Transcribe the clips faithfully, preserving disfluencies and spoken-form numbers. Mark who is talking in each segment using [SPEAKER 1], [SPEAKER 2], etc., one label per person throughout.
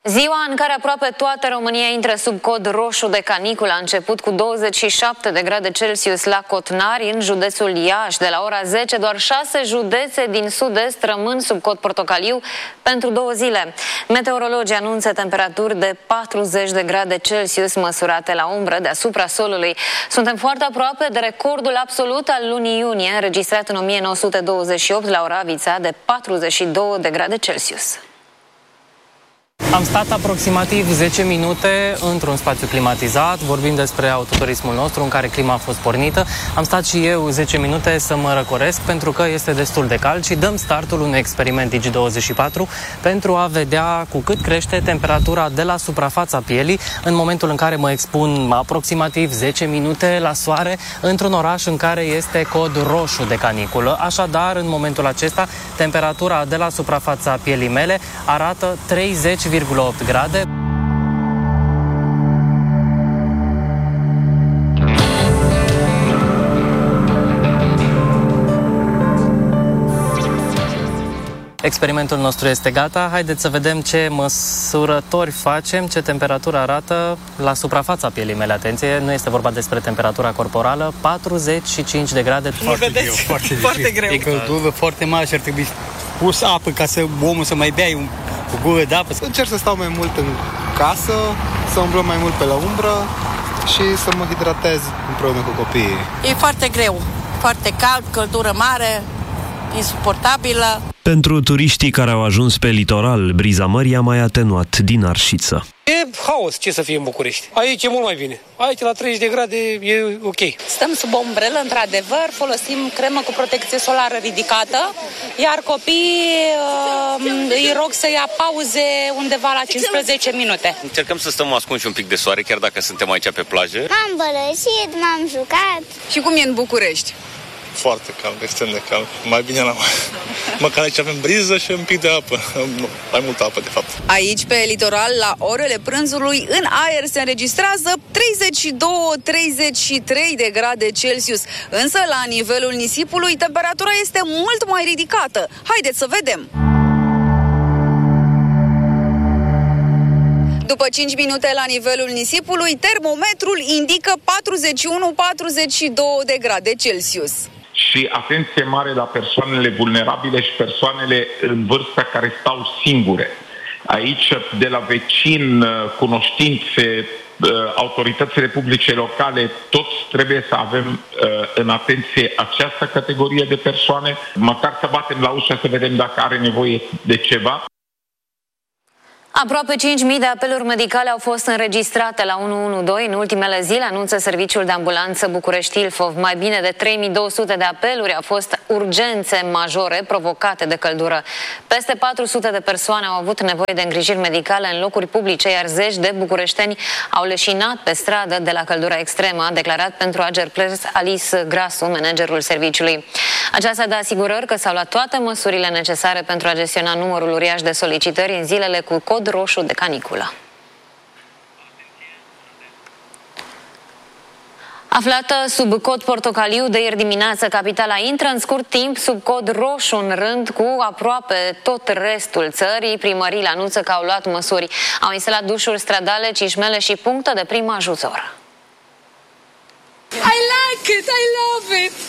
[SPEAKER 1] Ziua în care aproape toată România intră sub cod roșu de caniculă a început cu douăzeci și șapte de grade Celsius la Cotnari, în județul Iași. De la ora zece, doar șase județe din sud-est rămân sub cod portocaliu pentru două zile. Meteorologii anunță temperaturi de patruzeci de grade Celsius măsurate la umbră deasupra solului. Suntem foarte aproape de recordul absolut al lunii iunie, înregistrat în o mie nouă sute douăzeci și opt la Oravița de patruzeci și două de grade Celsius.
[SPEAKER 2] Am stat aproximativ zece minute într-un spațiu climatizat, vorbim despre autoturismul nostru în care clima a fost pornită. Am stat și eu zece minute să mă răcoresc pentru că este destul de cald și dăm startul unui experiment Digi douăzeci și patru pentru a vedea cu cât crește temperatura de la suprafața pielii în momentul în care mă expun aproximativ zece minute la soare într-un oraș în care este cod roșu de caniculă. Așadar, în momentul acesta, temperatura de la suprafața pielii mele arată treizeci virgulă opt grade. Experimentul nostru este gata. Haideți să vedem ce măsurători facem, ce temperatură arată la suprafața pielii mele. Atenție, nu este vorba despre temperatura corporală. patruzeci și cinci de grade.
[SPEAKER 3] Foarte greu, foarte, foarte greu. E căldură foarte mare și ar trebui pus apă ca să omul să mai bea un, o gură de apă.
[SPEAKER 4] Încerc să stau mai mult în casă, să umblăm mai mult pe la umbră și să mă hidratez împreună cu copiii.
[SPEAKER 5] E foarte greu, foarte cald, căldură mare, insuportabilă.
[SPEAKER 6] Pentru turiștii care au ajuns pe litoral, briza mării a mai atenuat din Arșiță.
[SPEAKER 7] E haos ce să fie în București. Aici e mult mai bine. Aici la treizeci de grade e ok.
[SPEAKER 8] Stăm sub ombrelă, într-adevăr, folosim cremă cu protecție solară ridicată, iar copiii uh, îi rog să ia pauze undeva la cincisprezece minute.
[SPEAKER 9] Încercăm să stăm ascunși un pic de soare, chiar dacă suntem aici pe plajă.
[SPEAKER 10] M-am bălășit, m-am jucat.
[SPEAKER 11] Și cum e în București?
[SPEAKER 12] Foarte cald, extrem de cald. Mai bine la măcar aici avem briză și un pic de apă. Mai multă apă, de fapt.
[SPEAKER 11] Aici, pe litoral, la orele prânzului, în aer se înregistrează treizeci și doi - treizeci și trei de grade Celsius. Însă, la nivelul nisipului, temperatura este mult mai ridicată. Haideți să vedem! După cinci minute la nivelul nisipului, termometrul indică patruzeci și unu - patruzeci și doi de grade Celsius.
[SPEAKER 13] Și atenție mare la persoanele vulnerabile și persoanele în vârstă care stau singure. Aici, de la vecini, cunoștințe, autoritățile publice locale, toți trebuie să avem în atenție această categorie de persoane, măcar să batem la ușă să vedem dacă are nevoie de ceva.
[SPEAKER 1] Aproape cinci mii de apeluri medicale au fost înregistrate la unu unu doi în ultimele zile, anunță Serviciul de Ambulanță București-Ilfov. Mai bine de trei mii două sute de apeluri au fost urgențe majore provocate de căldură. Peste patru sute de persoane au avut nevoie de îngrijiri medicale în locuri publice, iar zeci de bucureșteni au leșinat pe stradă de la căldura extremă, a declarat pentru Agerpres Alice Grasu, managerul serviciului. Aceasta dă asigurări că s-au luat toate măsurile necesare pentru a gestiona numărul uriaș de solicitări în zilele cu cod roșu de caniculă. Aflată sub cod portocaliu de ieri dimineață, capitala intră în scurt timp sub cod roșu în rând cu aproape tot restul țării. Primăriile anunță că au luat măsuri. Au instalat dușuri stradale, cișmele și puncte de prim ajutor.
[SPEAKER 14] I like it, I love it.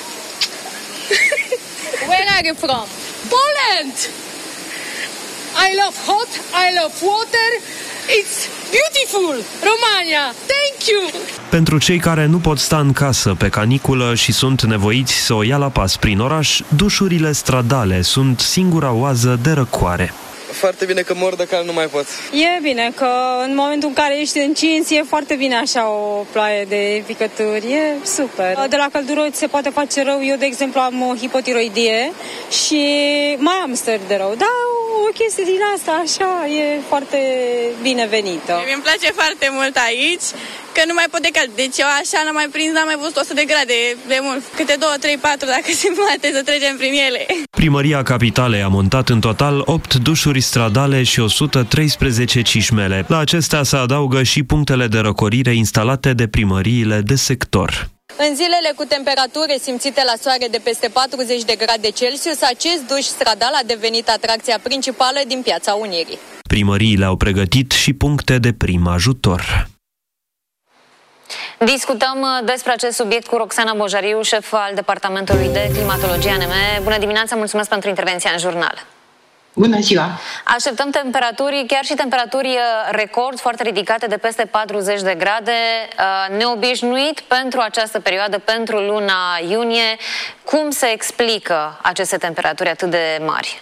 [SPEAKER 14] Where are you from? Poland! I love hot, I love water. It's beautiful, Romania. Thank you.
[SPEAKER 6] Pentru cei care nu pot sta în casă pe caniculă și sunt nevoiți să o ia la pas prin oraș, dușurile stradale sunt singura oază de răcoare.
[SPEAKER 15] Foarte bine că mor de cald, nu mai pot.
[SPEAKER 16] E bine că în momentul în care ești încins e foarte bine așa o ploaie de picături, e super. De la căldură se poate face rău, eu de exemplu am o hipotiroidie și mai am stări de rău, dar o chestie din asta așa e foarte binevenită.
[SPEAKER 17] Mi-mi place foarte mult aici, că nu mai pot de cald. Deci eu așa n-am mai prins, n-am mai văzut o sută de grade de mult. Câte două, trei, patru, dacă se poate să trecem prin ele.
[SPEAKER 6] Primăria Capitalei a montat în total opt dușuri stradale și o sută treisprezece cișmele. La acestea se adaugă și punctele de răcorire instalate de primăriile de sector.
[SPEAKER 16] În zilele cu temperaturi simțite la soare de peste patruzeci de grade Celsius, acest duș stradal a devenit atracția principală din Piața Unirii.
[SPEAKER 6] Primăriile au pregătit și puncte de prim ajutor.
[SPEAKER 1] Discutăm despre acest subiect cu Roxana Bojariu, șef al Departamentului de Climatologie A N M. Bună dimineața, mulțumesc pentru intervenția în jurnal.
[SPEAKER 18] Bună ziua!
[SPEAKER 1] Așteptăm temperaturi, chiar și temperaturi record foarte ridicate de peste patruzeci de grade, neobișnuit pentru această perioadă, pentru luna iunie. Cum se explică aceste temperaturi atât de mari?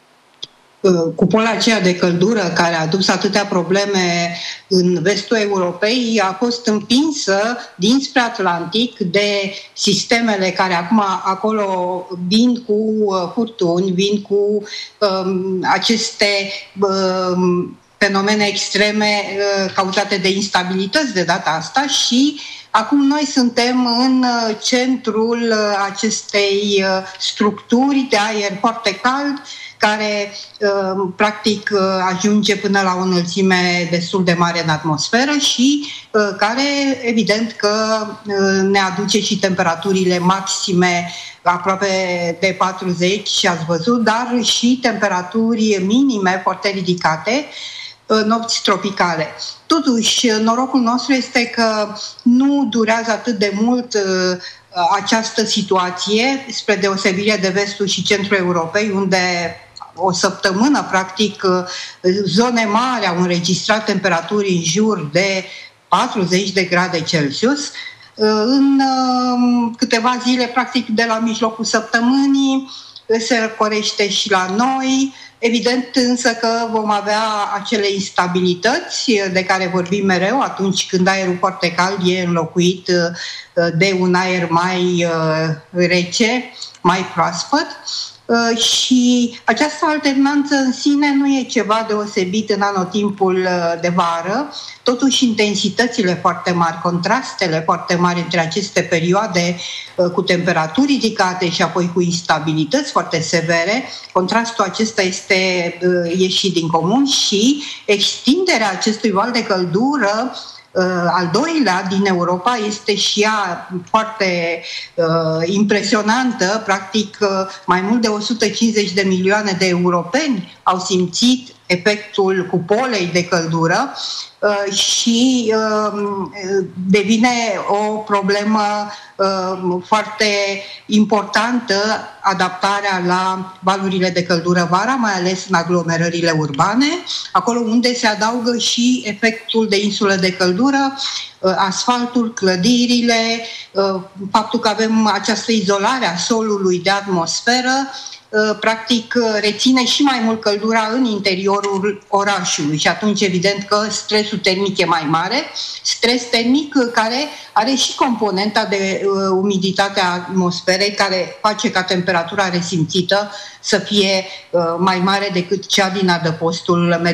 [SPEAKER 18] Cupola aceea de căldură care a adus atâtea probleme în vestul Europei a fost împinsă dinspre Atlantic de sistemele care acum acolo vin cu furtuni, vin cu um, aceste um, fenomene extreme uh, cauzate de instabilități de data asta și acum noi suntem în centrul acestei structuri de aer foarte cald care practic ajunge până la o înălțime destul de mare în atmosferă și care evident că ne aduce și temperaturile maxime aproape de patruzeci, ați văzut, dar și temperaturi minime foarte ridicate, nopți tropicale. Totuși, norocul nostru este că nu durează atât de mult uh, această situație, spre deosebire de vestul și centrul Europei, unde o săptămână, practic, zone mari au înregistrat temperaturi în jur de patruzeci de grade Celsius. În uh, câteva zile, practic, de la mijlocul săptămânii, se răcorește și la noi. Evident însă că vom avea acele instabilități de care vorbim mereu atunci când aerul foarte cald e înlocuit de un aer mai rece, mai proaspăt. Și această alternanță în sine nu e ceva deosebit în anotimpul de vară, totuși intensitățile foarte mari, contrastele foarte mari între aceste perioade cu temperaturi ridicate și apoi cu instabilități foarte severe, contrastul acesta este ieșit din comun și extinderea acestui val de căldură al doilea din Europa este și ea foarte uh, impresionantă. Practic, uh, mai mult de o sută cincizeci de milioane de europeni au simțit efectul cupolei de căldură uh, și uh, devine o problemă uh, foarte importantă adaptarea la valurile de căldură vara, mai ales în aglomerările urbane, acolo unde se adaugă și efectul de insulă de căldură, uh, asfaltul, clădirile, uh, faptul că avem această izolare a solului de atmosferă, practic reține și mai mult căldura în interiorul orașului și atunci evident că stresul termic e mai mare, stres termic care are și componenta de umiditate a atmosferei care face ca temperatura resimțită să fie mai mare decât cea din adăpostul